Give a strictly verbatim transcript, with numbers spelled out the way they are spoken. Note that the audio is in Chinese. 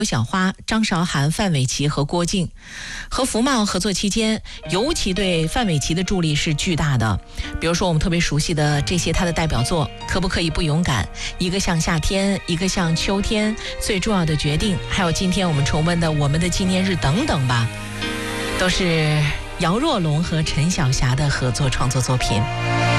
刘晓花、张韶涵、范玮琪和郭靖。和福茂合作期间，尤其对范玮琪的助力是巨大的。比如说我们特别熟悉的这些他的代表作，可不可以不勇敢，一个像夏天，一个像秋天，最重要的决定，还有今天我们重温的我们的纪念日等等吧，都是姚若龙和陈晓霞的合作创作作品。